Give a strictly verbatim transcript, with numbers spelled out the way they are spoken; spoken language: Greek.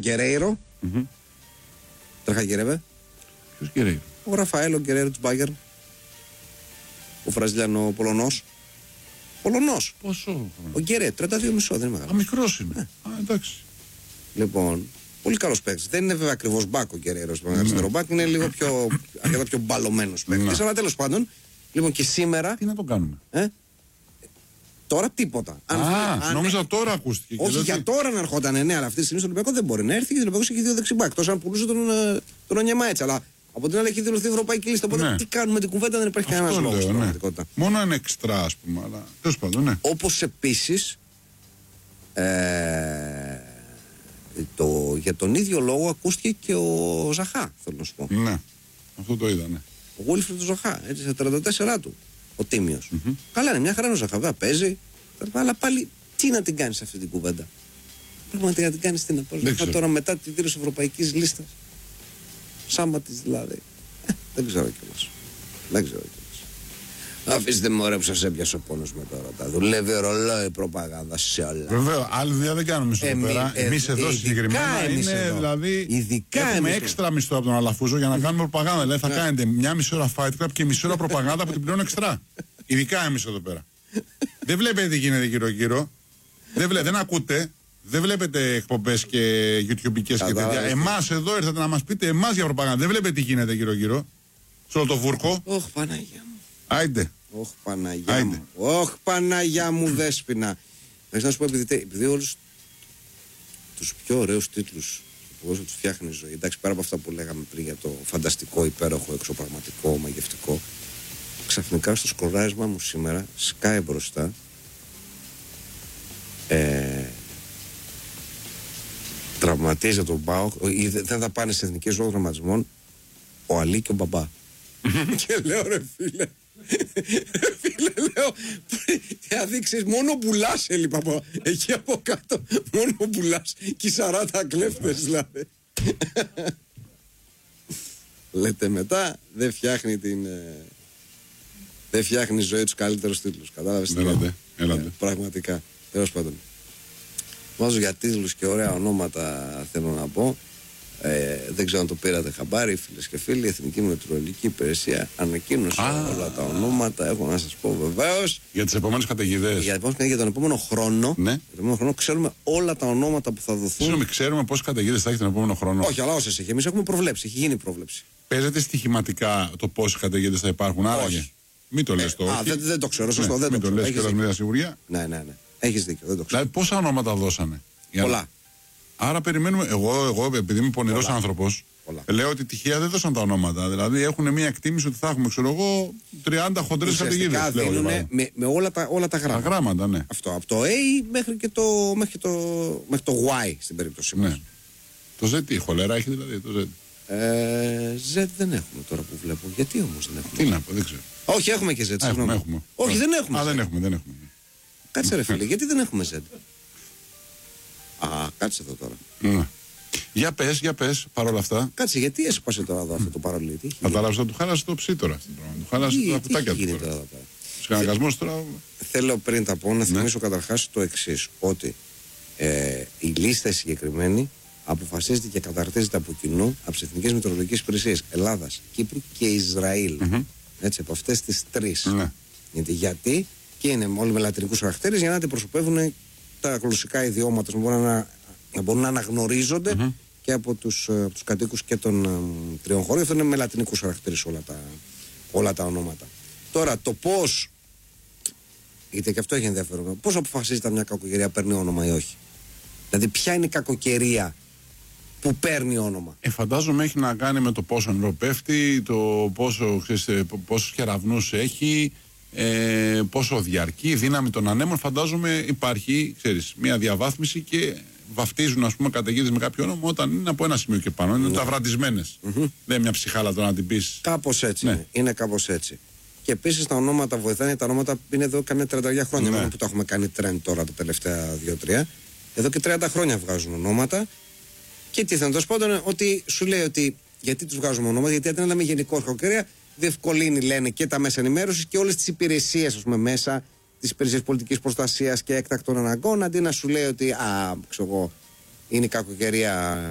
Γκερέιρο. Mm-hmm. Τραχαγερεύε. Ποιος Γκερέιρο? Ο Ραφαέλο Γκερέιρο της Μπάγκερ. Ο Βραζιλιανό Πολωνός. Πολωνός. Πόσο? Ο Γκερέ, τριάντα δύο κόμμα πέντε δεν είναι μεγάλος. Α, μικρός είναι. Ναι. Α, εντάξει. Λοιπόν, πολύ καλός παίκτης. Δεν είναι βέβαια ακριβώς μπάκ ο Γκερέιρο. Ναι. Μπάκ είναι λίγο πιο, αρκετά πιο μπαλωμένος παίκτης. Ναι. Αλλά τέλος πάντων, λοιπόν και σήμερα. Τι να το κάνουμε. Ε? Τώρα τίποτα. Α, αν, νόμιζα αν... τώρα ακούστηκε. Όχι, για ότι... τώρα να ερχόταν, ναι, αλλά αυτή τη στιγμή στο Ολυμπιακό δεν μπορεί να έρθει και ο Ολυμπιακός έχει δύο δεξιμπάκ. Τόσο αν πουλούσε τον, τον Ονιεμά έτσι. Αλλά από την άλλη έχει δηλωθεί η Ευρωπαϊκή Λίστα. Οπότε ναι. τι κάνουμε την κουβέντα, δεν υπάρχει κανένα λόγο στην πραγματικότητα. Μόνο είναι εξτρά, α πούμε. Αλλά τέλος πάντων, ναι. Όπως επίσης. Ε, το, για τον ίδιο λόγο ακούστηκε και ο Ζαχά, θέλω να σου πω. Ναι, αυτό το είδα, ναι. Ο Γουίλφρεντ του Ζαχά, έτσι, στα τριάντα τέσσερα του. Ο Τίμιος. Mm-hmm. Καλά είναι, μια χαρά είναι ο Ζαχά, βέβαια παίζει. Αλλά πάλι τι να την κάνει αυτή την κουβέντα. Πραγματικά να την κάνει τι να πω. Τώρα μετά τη δήλωση Ευρωπαϊκής Λίστας. Σάμα τη δηλαδή. Ε, δεν ξέρω κιόλας. Δεν ξέρω κιόλας. Αφήστε με ωραία που σας έπιασε ο πόνος με τώρα. Τα δουλεύει ρολόι προπαγάνδα σε όλα. Βέβαια, άλλη δουλειά δεν κάνουμε στο Εμεί, πέρα. ε, Εμείς εδώ συγκεκριμένα είναι εδώ. δηλαδή. Ειδικά έχουμε έξτρα μισθό από τον Αλαφούζο για να κάνουμε προπαγάνδα. Δηλαδή θα κάνετε μια μισή ώρα fight club και μισή ώρα προπαγάνδα που την πλέον εξτρά. Ειδικά εμείς εδώ πέρα. Δεν βλέπετε τι γίνεται γύρω-γύρω. Δεν, βλέ, δεν ακούτε. Δεν βλέπετε εκπομπές και YouTubeικές και τέτοια. Εμάς εδώ ήρθατε να μας πείτε εμάς για προπαγάνδα. Δεν βλέπετε τι γίνεται γύρω-γύρω. Σε όλο το βούρκο. Ωχ, Παναγία μου. Άιντε. Ωχ, Παναγιά Άιντε. μου. Ωχ, Παναγιά μου, δέσποινα. Να σου πω, επειδή, επειδή όλους τους πιο ωραίους τίτλους που όσο τους φτιάχνει η ζωή, εντάξει, πέρα από αυτά που λέγαμε πριν για το φανταστικό, υπέροχο, εξωπραγματικό, μαγευτικό, ξαφνικά στο σκοράρισμα μου σήμερα σκάει μπροστά ε, τραυματίζει τον ΠΑΟΚ, δεν θα πάνε σε εθνικές λόγω τραυματισμών ο Αλή και ο Μπαμπά. Και λέω ρε φίλε, φίλε λέω, θα δείξεις μόνο μπουλάς έλειπα από εκεί από κάτω, μόνο μπουλάς και οι σαράντα κλέφτες δηλαδή. Λέτε μετά δεν φτιάχνει την ε, δεν φτιάχνει η ζωή τους καλύτερους τίτλους, κατάλαβες? Έλατε, έλατε. Πραγματικά, τέλος πάντων. Βάζω για τίτλους και ωραία ονόματα θέλω να πω. Ε, δεν ξέρω αν το πήρατε χαμπάρι, φίλες και φίλοι. Η Εθνική Μετεωρολογική Υπηρεσία ανακοίνωσε ah. όλα τα ονόματα. Έχω να σας πω βεβαίως. Για τις επόμενες καταιγίδες. Για, για τον επόμενο χρόνο. Ναι. Για τον επόμενο χρόνο ξέρουμε όλα τα ονόματα που θα δοθούν. Συγγνώμη, ξέρουμε πόσες καταιγίδες θα έχει τον επόμενο χρόνο. Όχι, αλλά όσες έχει. Εμείς έχουμε προβλέψει. Έχει γίνει πρόβλεψη. Παίζεται στοιχηματικά το πόσες καταιγίδες θα υπάρχουν, άραγε. Μην το λες το. Α, δεν, δεν το ξέρω. Σωστό, ναι, δεν μην το, το λες και με σιγουριά. Ναι, ναι, ναι. Έχεις δίκιο. Δεν το ξέρω. Δηλαδή, πόσα ονόματα δώσανε. Πολλά. Άρα περιμένουμε, εγώ, εγώ επειδή είμαι πονηρός άνθρωπος, λέω ότι τυχαία δεν δώσαν τα ονόματα. Δηλαδή έχουν μια εκτίμηση ότι θα έχουμε, ξέρω εγώ, τριάντα χοντρές καταιγίδες. Δίνουν με, με όλα, τα, όλα τα γράμματα. Τα γράμματα, ναι. Αυτό, από το A μέχρι και το, μέχρι το, μέχρι το Y στην περίπτωση μας. Ναι. Το Z τι, χολέρα έχει δηλαδή το Z. Ε, Z δεν έχουμε τώρα που βλέπω. Γιατί όμως δεν έχουμε? Τι να πω, δεν ξέρω. Όχι, έχουμε και Z. Α, έχουμε, έχουμε. Όχι, δεν έχουμε. Α, δεν έχουμε, δεν έχουμε. Κάτσε ρε φίλε, γιατί δεν έχουμε Z? Α, κάτσε εδώ τώρα. Ναι. Για πες, για πες, παρόλα αυτά. Κάτσε, γιατί έσπασε τώρα εδώ αυτό το παραλίτη? Κατάλαβες ότι του χάλασε το ψή τώρα. Του χάλασε τα κουτάκια του τώρα. Σκαναγκασμός τώρα. Θέλω πριν τα πω να θυμίσω καταρχάς το εξής. Ότι ε, η λίστα συγκεκριμένη αποφασίζεται και καταρτίζεται από κοινού από τις Εθνικές Μετεωρολογικές Υπηρεσίες Ελλάδας, Κύπρου και Ισραήλ. Mm-hmm. Έτσι, από αυτές τις τρεις. Mm-hmm. Γιατί, γιατί και είναι όλοι με λατινικούς χαρακτήρες για να αντιπροσωπεύουν τα γλωσσικά ιδιώματα που μπορούν να, να μπορούν να αναγνωρίζονται mm-hmm. και από τους, από τους κατοίκους και των um, τριών χωρών. Αυτό είναι με λατινικούς χαρακτήρες όλα τα, όλα τα ονόματα. Τώρα το πώς, γιατί και αυτό έχει ενδιαφέρον, πώς αποφασίζεται μια κακοκαιρία παίρνει όνομα ή όχι? Δηλαδή ποια είναι η κακοκαιρία που παίρνει όνομα? Ε, φαντάζομαι έχει να κάνει με το πόσο νερό πέφτει, το πόσο, ξέρεις, πόσους κεραυνούς έχει, ε, πόσο διαρκεί, η δύναμη των ανέμων. Φαντάζομαι υπάρχει, ξέρεις, μια διαβάθμιση και βαφτίζουν, ας πούμε, καταιγίδες με κάποιο όνομα όταν είναι από ένα σημείο και πάνω. Είναι mm. ταυραντισμένες. Mm-hmm. Δεν είναι μια ψυχάλα τώρα να την πεις. Κάπως έτσι. Ναι. Είναι κάπως έτσι. Και επίσης τα ονόματα βοηθάνε. Τα ονόματα είναι εδώ καμιά τριάντα χρόνια. Ναι. Μόνο που το έχουμε κάνει trend τώρα τα τελευταία δύο τρία. Εδώ και τριάντα χρόνια βγάζουν ονόματα. Και τι θα τέλος πάντων, ότι σου λέει ότι γιατί τους βγάζουμε ονόματα, γιατί αντί να λέμε γενικό κακοκαιρία, διευκολύνει, λένε, και τα μέσα ενημέρωσης και όλες τις υπηρεσίες, ας πούμε, μέσα, τις υπηρεσίες πολιτικής προστασίας και έκτακτων αναγκών, αντί να σου λέει ότι, α, ξέρω εγώ, είναι η κακοκαιρία